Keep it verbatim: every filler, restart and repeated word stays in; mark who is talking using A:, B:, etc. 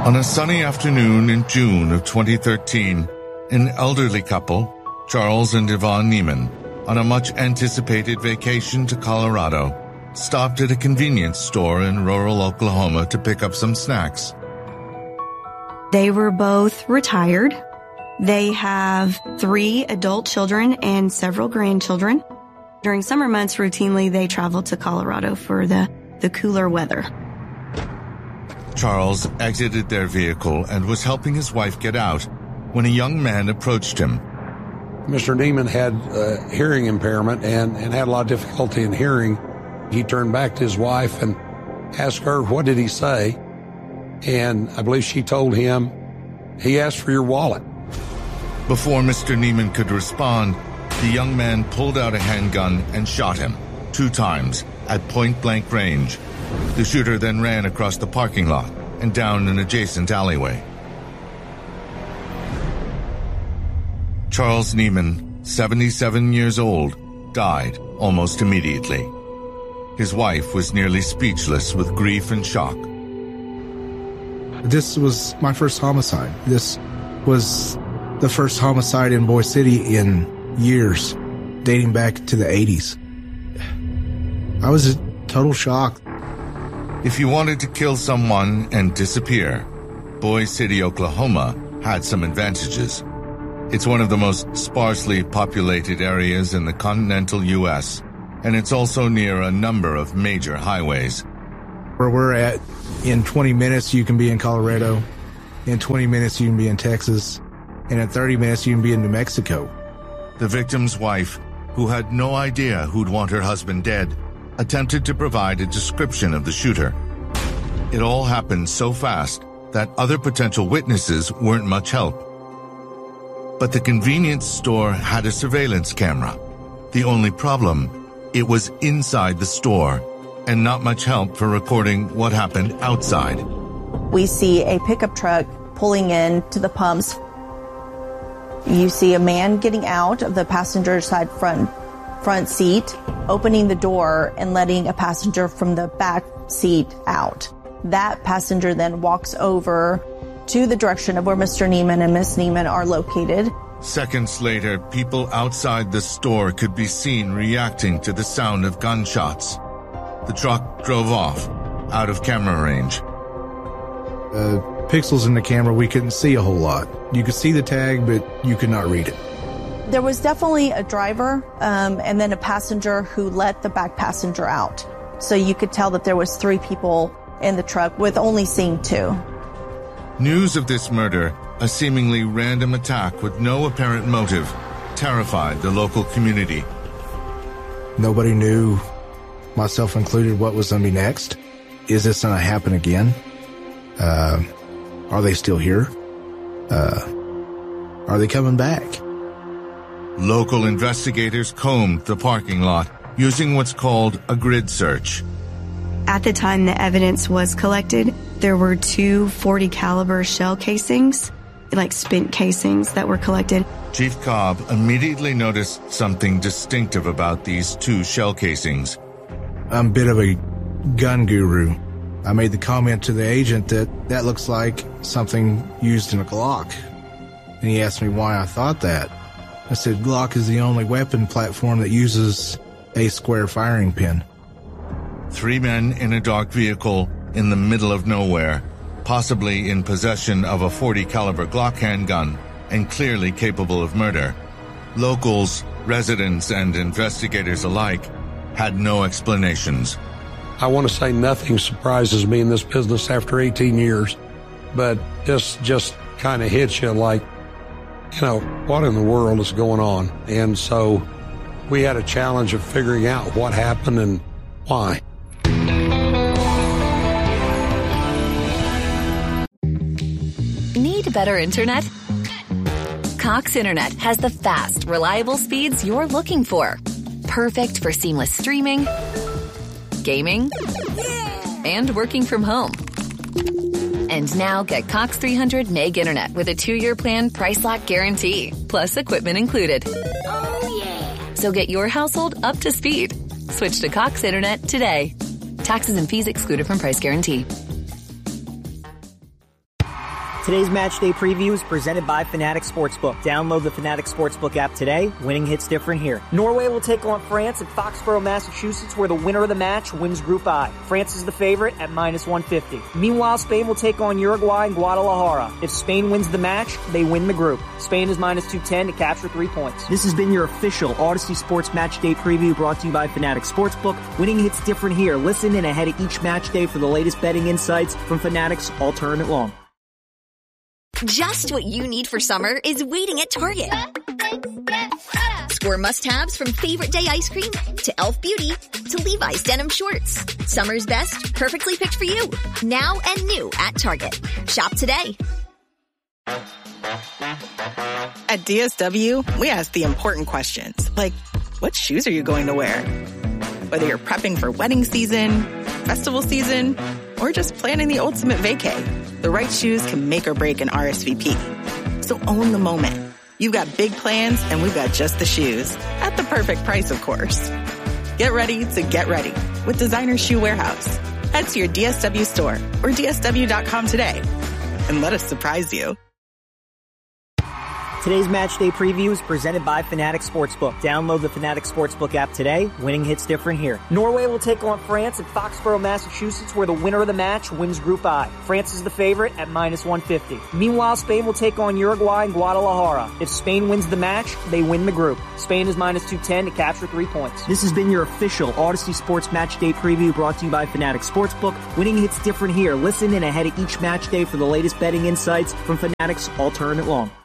A: On a sunny afternoon in June of twenty thirteen, an elderly couple, Charles and Yvonne Neiman, on a much-anticipated vacation to Colorado, stopped at a convenience store in rural Oklahoma to pick up some snacks.
B: They were both retired. They have three adult children and several grandchildren. During summer months, routinely, they travel to Colorado for the, the cooler weather.
A: Charles exited their vehicle and was helping his wife get out when a young man approached him.
C: Mister Neiman had uh, hearing impairment and, and had a lot of difficulty in hearing. He turned back to his wife and asked her, what did he say? And I believe she told him, he asked for your wallet.
A: Before Mister Neiman could respond, the young man pulled out a handgun and shot him, two times, at point-blank range. The shooter then ran across the parking lot and down an adjacent alleyway. Charles Neiman, seventy-seven years old, died almost immediately. His wife was nearly speechless with grief and shock.
D: This was my first homicide. This was the first homicide in Boise City in years, dating back to the eighties. I was in total shock.
A: If you wanted to kill someone and disappear, Boise City, Oklahoma had some advantages. It's one of the most sparsely populated areas in the continental U S, and it's also near a number of major highways.
D: Where we're at, in twenty minutes you can be in Colorado, in twenty minutes you can be in Texas, and in thirty minutes you can be in New Mexico.
A: The victim's wife, who had no idea who'd want her husband dead, attempted to provide a description of the shooter. It all happened so fast that other potential witnesses weren't much help. But the convenience store had a surveillance camera. The only problem, it was inside the store, and not much help for recording what happened outside.
E: We see a pickup truck pulling in to the pumps. You see a man getting out of the passenger side front front seat, opening the door and letting a passenger from the back seat out. That passenger then walks over to the direction of where Mister Neiman and Miss Neiman are located.
A: Seconds later, people outside the store could be seen reacting to the sound of gunshots. The truck drove off, out of camera range.
D: Uh, pixels in the camera, we couldn't see a whole lot. You could see the tag, but you could not read it.
E: There was definitely a driver um, and then a passenger who let the back passenger out. So you could tell that there was three people in the truck with only seeing two.
A: News of this murder, a seemingly random attack with no apparent motive, terrified the local community.
D: Nobody knew, myself included, what was going to be next. Is this going to happen again? Uh, are they still here? Uh, are they coming back?
A: Local investigators combed the parking lot using what's called a grid search.
B: At the time the evidence was collected, there were two forty caliber shell casings, like spent casings, that were collected.
A: Chief Cobb immediately noticed something distinctive about these two shell casings.
D: I'm a bit of a gun guru. I made the comment to the agent that that looks like something used in a Glock. And he asked me why I thought that. I said Glock is the only weapon platform that uses a square firing pin.
A: Three men in a dark vehicle in the middle of nowhere, possibly in possession of a forty caliber Glock handgun and clearly capable of murder. Locals, residents, and investigators alike had no explanations.
C: I want to say nothing surprises me in this business after eighteen years, but this just kind of hits you like, you know, what in the world is going on? And so we had a challenge of figuring out what happened and why.
F: Need better internet? Cox Internet has the fast, reliable speeds you're looking for. Perfect for seamless streaming, gaming, and working from home. And now get Cox three hundred meg internet with a two-year plan price lock guarantee, plus equipment included.
G: Oh, yeah.
F: So get your household up to speed. Switch to Cox Internet today. Taxes and fees excluded from price guarantee.
H: Today's match day preview is presented by Fanatics Sportsbook. Download the Fanatics Sportsbook app today. Winning hits different here. Norway will take on France at Foxborough, Massachusetts, where the winner of the match wins Group I. France is the favorite at minus one fifty. Meanwhile, Spain will take on Uruguay in Guadalajara. If Spain wins the match, they win the group. Spain is minus two ten to capture three points. This has been your official Odyssey Sports Match Day preview brought to you by Fanatics Sportsbook. Winning hits different here. Listen in ahead of each match day for the latest betting insights from Fanatics all tournament long.
F: Just what you need for summer is waiting at Target. Score must-haves from favorite day ice cream to Elf Beauty to Levi's denim shorts. Summer's best, perfectly picked for you. Now and new at Target. Shop today.
I: At D S W, we ask the important questions, like, what shoes are you going to wear? Whether you're prepping for wedding season, festival season, or just planning the ultimate vacay, the right shoes can make or break an R S V P. So own the moment. You've got big plans, and we've got just the shoes. At the perfect price, of course. Get ready to get ready with Designer Shoe Warehouse. Head to your D S W store or D S W dot com today and let us surprise you.
H: Today's match day preview is presented by Fanatics Sportsbook. Download the Fanatics Sportsbook app today. Winning hits different here. Norway will take on France at Foxborough, Massachusetts, where the winner of the match wins Group I. France is the favorite at minus one fifty. Meanwhile, Spain will take on Uruguay in Guadalajara. If Spain wins the match, they win the group. Spain is minus two ten to capture three points. This has been your official Odyssey Sports Match Day preview brought to you by Fanatics Sportsbook. Winning hits different here. Listen in ahead of each match day for the latest betting insights from Fanatics all tournament long.